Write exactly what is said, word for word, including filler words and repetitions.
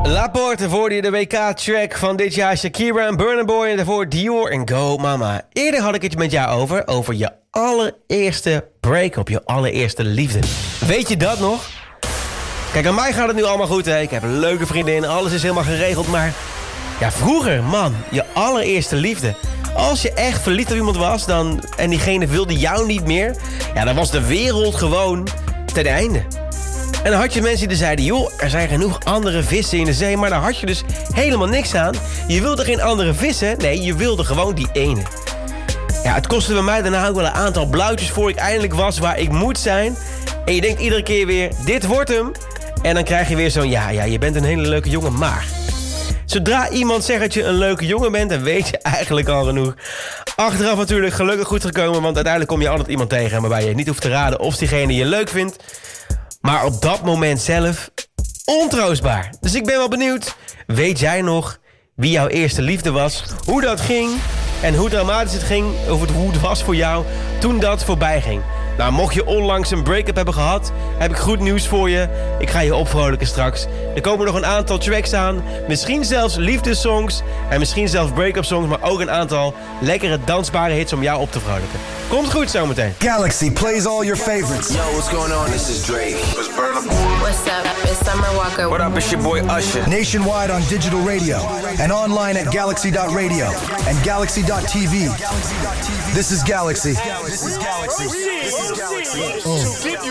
Laporte voor je de W K-track van dit jaar. Shakira en Burna Boy en daarvoor Dior en Go Mama. Eerder had ik het met jou over, over je allereerste break-up, je allereerste liefde. Weet je dat nog? Kijk, aan mij gaat het nu allemaal goed, hè. Ik heb een leuke vriendin, alles is helemaal geregeld, maar... Ja, vroeger, man, je allereerste liefde. Als je echt verliefd op iemand was dan, en diegene wilde jou niet meer... Ja, dan was de wereld gewoon ten einde. En dan had je mensen die zeiden... joh, er zijn genoeg andere vissen in de zee... maar daar had je dus helemaal niks aan. Je wilde geen andere vissen. Nee, je wilde gewoon die ene. Ja, het kostte bij mij daarna ook wel een aantal blauwtjes... voor ik eindelijk was waar ik moet zijn. En je denkt iedere keer weer... dit wordt hem. En dan krijg je weer zo'n... ja, ja, je bent een hele leuke jongen, maar... Zodra iemand zegt dat je een leuke jongen bent... dan weet je eigenlijk al genoeg. Achteraf natuurlijk gelukkig goed gekomen... want uiteindelijk kom je altijd iemand tegen... waarbij je niet hoeft te raden of diegene je leuk vindt... Maar op dat moment zelf, ontroostbaar. Dus ik ben wel benieuwd, weet jij nog wie jouw eerste liefde was? Hoe dat ging en hoe dramatisch het ging, of het, hoe het was voor jou toen dat voorbij ging. Nou, mocht je onlangs een break-up hebben gehad, heb ik goed nieuws voor je. Ik ga je opvrolijken straks. Er komen nog een aantal tracks aan, misschien zelfs liefdessongs en misschien zelfs break-up songs, maar ook een aantal lekkere dansbare hits om jou op te vrolijken. Komt goed zometeen. Galaxy plays all your favorites. Yo, what's going on? This is Drake. What's up? It's Summer Walker. What up? It's your boy Usher. Nationwide on digital radio and online at galaxy dot radio and galaxy dot t v. This is Galaxy. This is Galaxy. This is Galaxy.